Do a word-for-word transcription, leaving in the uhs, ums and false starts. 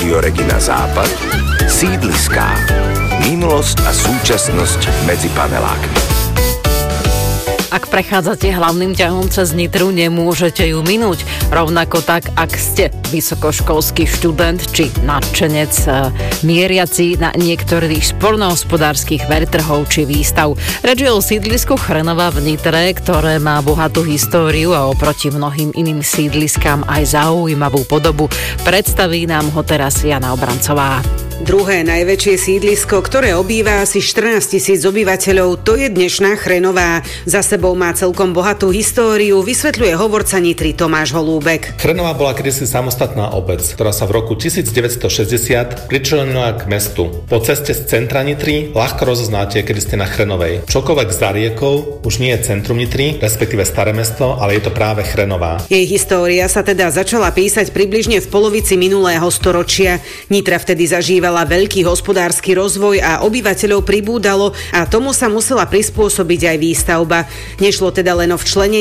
Rádio Regina Západ, sídliská. Minulosť a súčasnosť medzi panelákmi. Ak prechádzate hlavným ťahom cez Nitru, nemôžete ju minúť. Rovnako tak, ak ste vysokoškolský študent či nadšenec mieriaci na niektorých poľnohospodárskych veľtrhov či výstav. Reč je o sídlisku Chrenová v Nitre, ktoré má bohatú históriu a oproti mnohým iným sídliskám aj zaujímavú podobu. Predstaví nám ho teraz Jana Obrancová. Druhé najväčšie sídlisko, ktoré obýva asi štrnásť tisíc obyvateľov, to je dnešná Chrenová. Za sebou má celkom bohatú históriu, vysvetľuje hovorca Nitry Tomáš Holúbek. Chrenová bola kedysi samostatná obec, ktorá sa v roku devätnásťstošesťdesiat pričlenila k mestu. Po ceste z centra Nitry ľahko rozoznáte, kedy ste na Chrenovej. Čokoľvek za riekou už nie je centrum Nitry, respektíve staré mesto, ale je to práve Chrenová. Jej história sa teda začala písať približne v polovici minulého storočia. Nitra vtedy zažívala veľký hospodársky rozvoj a obyvateľov pribúdalo a tomu sa musela prispôsobiť aj výstavba. Nešlo teda len o včlenenie